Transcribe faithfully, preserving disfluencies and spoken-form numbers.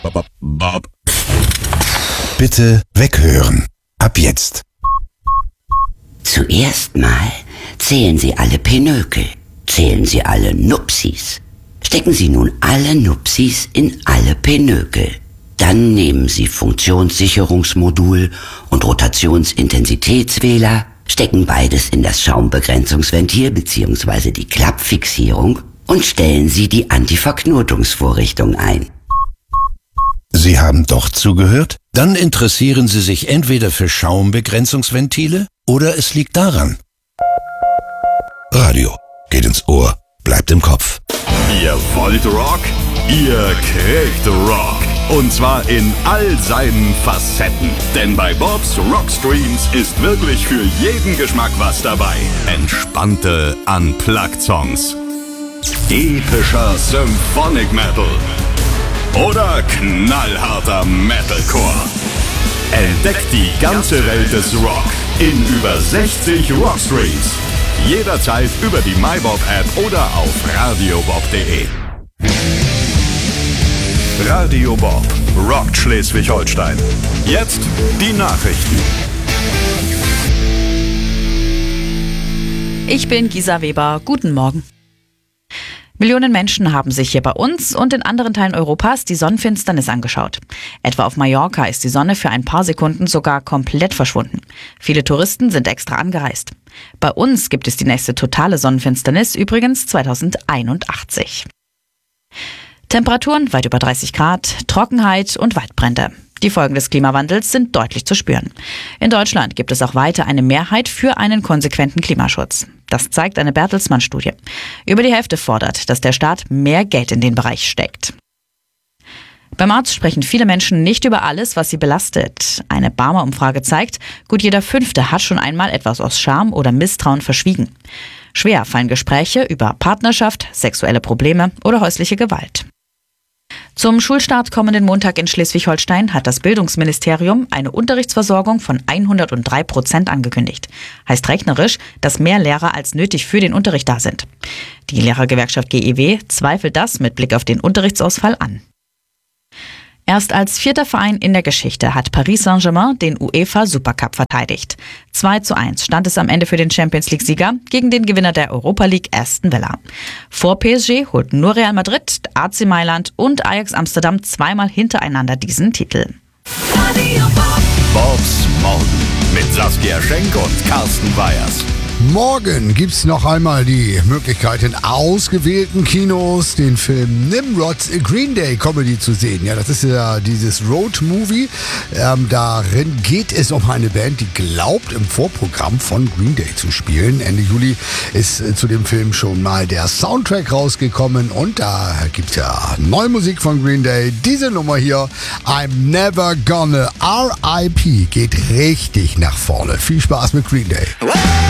Bob, Bob. Bitte weghören. Ab jetzt. Zuerst mal zählen Sie alle Pinökel. Zählen Sie alle Nupsis. Stecken Sie nun alle Nupsis in alle Pinökel. Dann nehmen Sie Funktionssicherungsmodul und Rotationsintensitätswähler, stecken beides in das Schaumbegrenzungsventil bzw. die Klappfixierung und stellen Sie die Antiverknotungsvorrichtung ein. Sie haben doch zugehört? Dann interessieren Sie sich entweder für Schaumbegrenzungsventile oder es liegt daran. Radio geht ins Ohr, bleibt im Kopf. Ihr wollt Rock? Ihr kriegt Rock. Und zwar in all seinen Facetten. Denn bei Bobs Rockstreams ist wirklich für jeden Geschmack was dabei. Entspannte Unplugged-Songs. Epischer Symphonic Metal. Oder knallharter Metalcore. Entdeckt die ganze Welt des Rock in über sechzig Rockstreams. Jederzeit über die MyBob-App oder auf radiobob punkt de. Radio Bob rockt Schleswig-Holstein. Jetzt die Nachrichten. Ich bin Gisa Weber. Guten Morgen. Millionen Menschen haben sich hier bei uns und in anderen Teilen Europas die Sonnenfinsternis angeschaut. Etwa auf Mallorca ist die Sonne für ein paar Sekunden sogar komplett verschwunden. Viele Touristen sind extra angereist. Bei uns gibt es die nächste totale Sonnenfinsternis übrigens zweitausendeinundachtzig. Temperaturen weit über dreißig Grad, Trockenheit und Waldbrände. Die Folgen des Klimawandels sind deutlich zu spüren. In Deutschland gibt es auch weiter eine Mehrheit für einen konsequenten Klimaschutz. Das zeigt eine Bertelsmann-Studie. Über die Hälfte fordert, dass der Staat mehr Geld in den Bereich steckt. Beim Arzt sprechen viele Menschen nicht über alles, was sie belastet. Eine Barmer-Umfrage zeigt, gut jeder Fünfte hat schon einmal etwas aus Scham oder Misstrauen verschwiegen. Schwer fallen Gespräche über Partnerschaft, sexuelle Probleme oder häusliche Gewalt. Zum Schulstart kommenden Montag in Schleswig-Holstein hat das Bildungsministerium eine Unterrichtsversorgung von hundertdrei Prozent angekündigt. Heißt rechnerisch, dass mehr Lehrer als nötig für den Unterricht da sind. Die Lehrergewerkschaft G E W zweifelt das mit Blick auf den Unterrichtsausfall an. Erst als vierter Verein in der Geschichte hat Paris Saint-Germain den UEFA Supercup verteidigt. zwei zu eins stand es am Ende für den Champions-League-Sieger gegen den Gewinner der Europa League Aston Villa. Vor P S G holten nur Real Madrid, A C Mailand und Ajax Amsterdam zweimal hintereinander diesen Titel. Bobs Morgen mit Saskia Schenk und Carsten Weyers. Morgen gibt's noch einmal die Möglichkeit, in ausgewählten Kinos den Film Nimrod's Green Day Comedy zu sehen. Ja, das ist ja dieses Road-Movie. Ähm, darin geht es um eine Band, die glaubt, im Vorprogramm von Green Day zu spielen. Ende Juli ist äh, zu dem Film schon mal der Soundtrack rausgekommen und da gibt's ja neue Musik von Green Day. Diese Nummer hier, I'm Never Gonna R I P, geht richtig nach vorne. Viel Spaß mit Green Day.